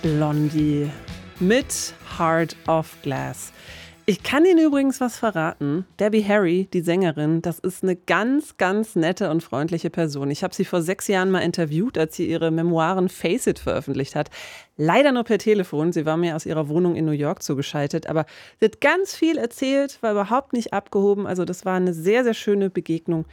Blondie mit Heart of Glass. Ich kann Ihnen übrigens was verraten. Debbie Harry, die Sängerin, das ist eine ganz, ganz nette und freundliche Person. Ich habe sie vor 6 Jahren mal interviewt, als sie ihre Memoiren Face It veröffentlicht hat. Leider nur per Telefon. Sie war mir aus ihrer Wohnung in New York zugeschaltet. Aber sie hat ganz viel erzählt, war überhaupt nicht abgehoben. Also das war eine sehr, sehr schöne Begegnung.